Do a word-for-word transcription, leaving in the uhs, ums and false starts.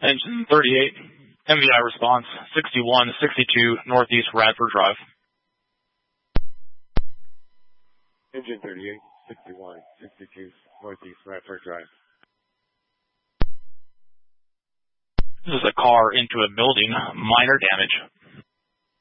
Engine thirty-eight, M V I response, sixty-one sixty-two Northeast Radford Drive. Engine thirty-eight, sixty-one sixty-two Northeast Radford Drive. This is a car into a building, minor damage.